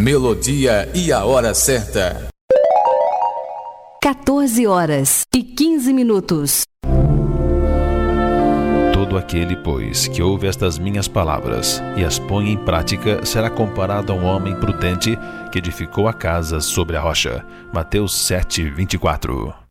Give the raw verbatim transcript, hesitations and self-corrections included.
melodia e a hora certa. quatorze horas e quinze minutos. Todo aquele, pois, que ouve estas minhas palavras e as põe em prática, será comparado a um homem prudente que edificou a casa sobre a rocha. Mateus sete, vinte e quatro.